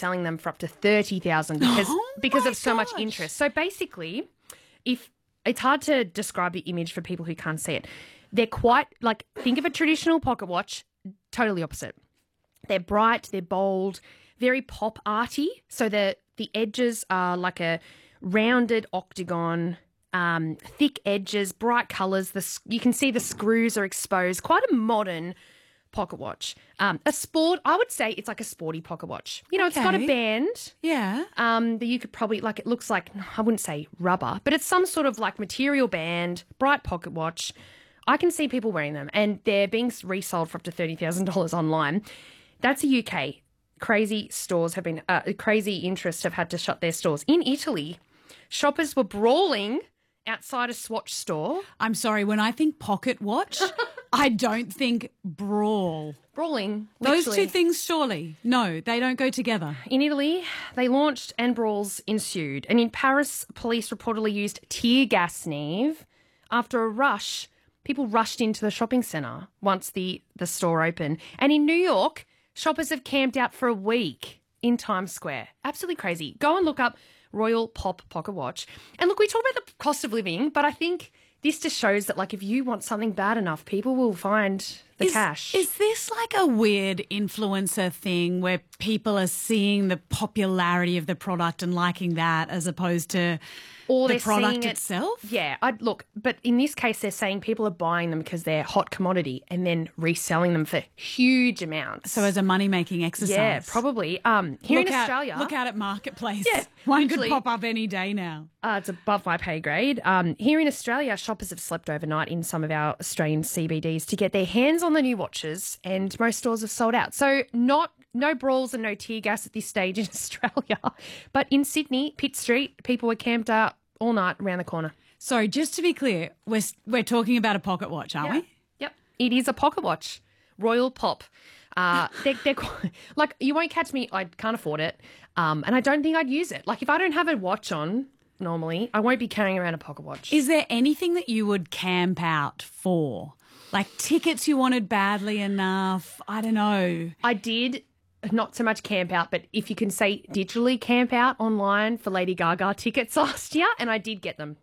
reselling them for up to $30,000 because of so much interest. So basically, if it's hard to describe the image for people who can't see it, they're quite like, think of a traditional pocket watch, totally opposite. They're bright, they're bold, very pop arty. So the edges are like a rounded octagon, thick edges, bright colours. You can see the screws are exposed. Quite a modern pocket watch. A sport, I would say it's like a sporty pocket watch. You know, It's got a band. Yeah. That you could probably, like, it looks like, I wouldn't say rubber, but it's some sort of like material band, bright pocket watch. I can see people wearing them and they're being resold for up to $30,000 online. That's a UK. Crazy stores have been, crazy interests have had to shut their stores. In Italy, shoppers were brawling outside a Swatch store. I'm sorry, when I think pocket watch, I don't think brawl. Brawling. Those literally. two things, surely. No, they don't go together. In Italy, they launched and brawls ensued. And in Paris, police reportedly used tear gas, Neve. After a rush, people rushed into the shopping centre once the store opened. And in New York, shoppers have camped out for a week in Times Square. Absolutely crazy. Go and look up Royal Pop Pocket Watch. And look, we talk about the cost of living, but I think this just shows that, like, if you want something bad enough, people will find the cash. Is this like a weird influencer thing where people are seeing the popularity of the product and liking that as opposed to the product itself? Yeah, but in this case, they're saying people are buying them because they're hot commodity and then reselling them for huge amounts. So as a money-making exercise. Yeah, probably. Here in Australia. Look out at Marketplace. Yeah, one could pop up any day now. It's above my pay grade. Here in Australia, shoppers have slept overnight in some of our Australian CBDs to get their hands on the new watches, and most stores have sold out. So no brawls and no tear gas at this stage in Australia. But in Sydney, Pitt Street, people were camped out all night around the corner. Sorry, just to be clear, we're talking about a pocket watch, aren't we? Yep. It is a pocket watch. Royal Pop. They're like, you won't catch me. I can't afford it. And I don't think I'd use it. Like, if I don't have a watch on normally, I won't be carrying around a pocket watch. Is there anything that you would camp out for? Like tickets you wanted badly enough? I don't know. I did. Not so much camp out, but if you can say digitally camp out online for Lady Gaga tickets last year, and I did get them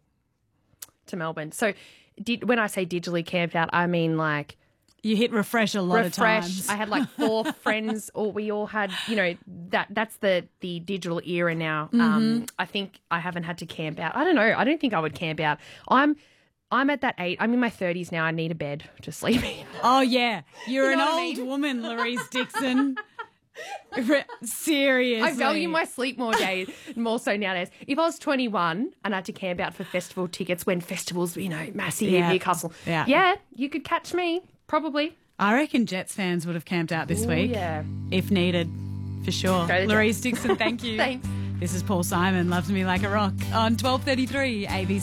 to Melbourne. So when I say digitally camp out, I mean like... You hit refresh a lot of times. I had like 4 friends, or we all had, that's the digital era now. Mm-hmm. I think I haven't had to camp out. I don't know. I don't think I would camp out. I'm at that age. I'm in my 30s now. I need a bed to sleep in. Oh, yeah. You're an old mean? woman, Louise Dixon. Seriously. I value my sleep more so nowadays. If I was 21 and I had to camp out for festival tickets when festivals, massive in Newcastle, you could catch me, probably. I reckon Jets fans would have camped out this week. Yeah. If needed, for sure. Louise Dixon, thank you. Thanks. This is Paul Simon, Loves Me Like a Rock on 12:33 ABC.